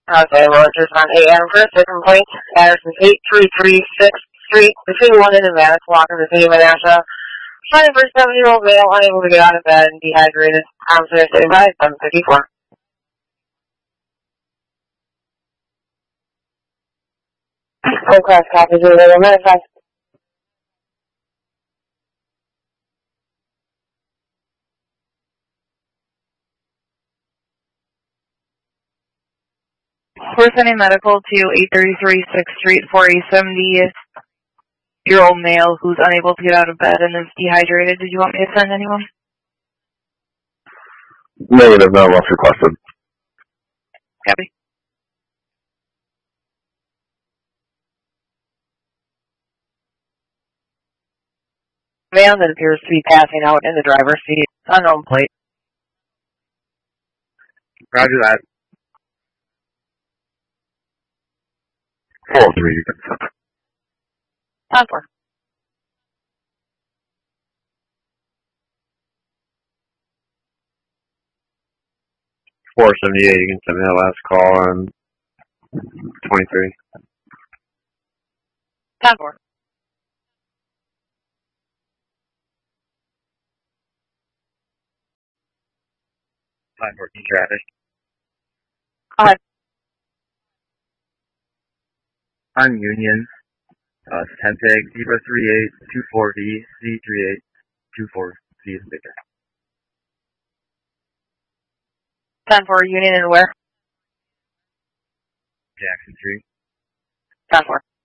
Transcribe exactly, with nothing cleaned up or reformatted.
Okay, well, it's just on A M for a second point. Addison eight three three sixth Street, between one and Manitowoc in the city of Menasha. Signing for a seven-year-old male unable to get out of bed and dehydrated. Officer sitting by seven fifty-four. Full class copy, zero zero manifest. We're sending medical to eight thirty-three sixth Street for a seventy-year-old male who's unable to get out of bed and is dehydrated. Did you want me to send anyone? Negative, no less requested. Copy. Man that appears to be passing out in the driver's seat. Unknown plate. Roger that. four three, you can send. ten four. four seventy-eight, you can send me that last call on twenty-three. ten four. Time working traffic. Go ahead. On Union, uh, it's ten tag zebra three eight two four V Z three eight two four V is Victor. ten four, Union and where? Jackson Street. ten four.